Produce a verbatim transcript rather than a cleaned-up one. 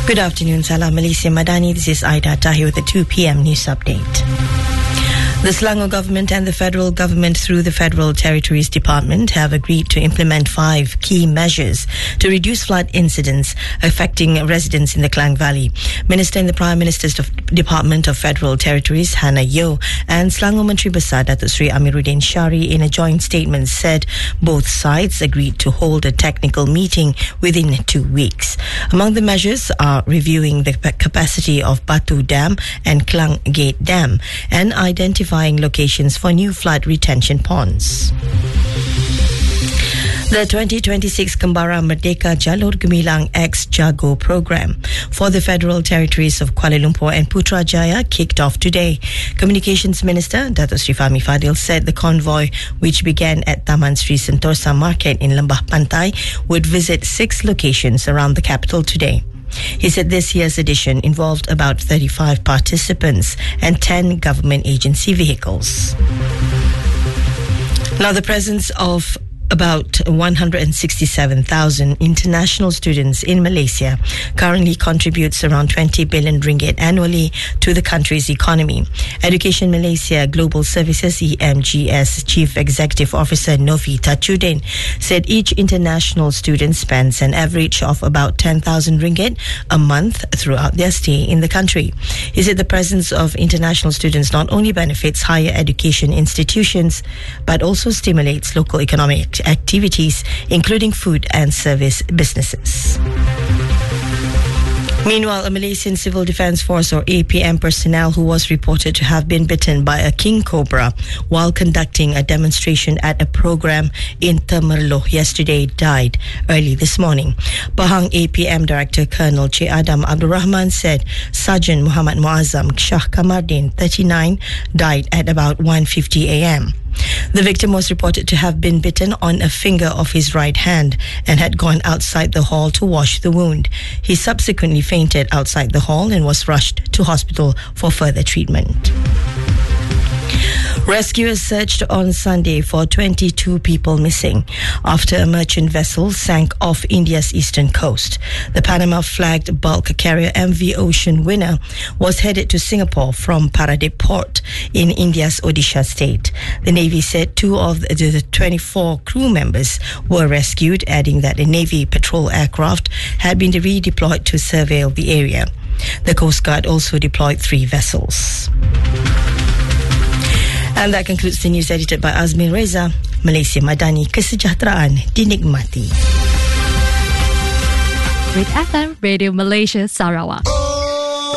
Good afternoon, Salam Malaysia Madani. This is Aida Tahir with the two p.m. news update. The Selangor government and the federal government through the Federal Territories Department have agreed to implement five key measures to reduce flood incidents affecting residents in the Klang Valley. Minister in the Prime Minister's Department of Federal Territories, Hannah Yeoh, and Selangor Menteri Besar Datuk Seri Amiruddin Shari in a joint statement said both sides agreed to hold a technical meeting within two weeks. Among the measures are reviewing the capacity of Batu Dam and Klang Gate Dam and identifying locations for new flood retention ponds. The twenty twenty-six Kembara Merdeka Jalur Gemilang X Jago program for the Federal Territories of Kuala Lumpur and Putrajaya kicked off today. Communications Minister Datuk Seri Fahmi Fadil said the convoy, which began at Taman Sri Sentosa Market in Lembah Pantai, would visit six locations around the capital today. He said this year's edition involved about thirty-five participants and ten government agency vehicles. Now, the presence of about one hundred sixty-seven thousand international students in Malaysia currently contributes around twenty billion ringgit annually to the country's economy. Education Malaysia Global Services E M G S Chief Executive Officer Novi Tajuddin said each international student spends an average of about ten thousand ringgit a month throughout their stay in the country. He said the presence of international students not only benefits higher education institutions but also stimulates local economic activities, including food and service businesses. Meanwhile, a Malaysian Civil Defence Force or A P M personnel who was reported to have been bitten by a king cobra while conducting a demonstration at a program in Temerloh yesterday died early this morning. Pahang A P M Director Colonel Che Adam Abdul Rahman said Sergeant Muhammad Muazzam Shah Kamardin, thirty-nine, died at about one fifty a.m. The victim was reported to have been bitten on a finger of his right hand and had gone outside the hall to wash the wound. He subsequently fainted outside the hall and was rushed to hospital for further treatment. Rescuers searched on Sunday for twenty-two people missing after a merchant vessel sank off India's eastern coast. The Panama-flagged bulk carrier M V Ocean Winner was headed to Singapore from Paradip Port in India's Odisha state. The Navy said two of the twenty-four crew members were rescued, adding that a Navy patrol aircraft had been redeployed to surveil the area. The Coast Guard also deployed three vessels. And that concludes the news edited by Azmin Reza. Malaysia Madani, kesejahteraan dinikmati. With F M Radio Malaysia Sarawak.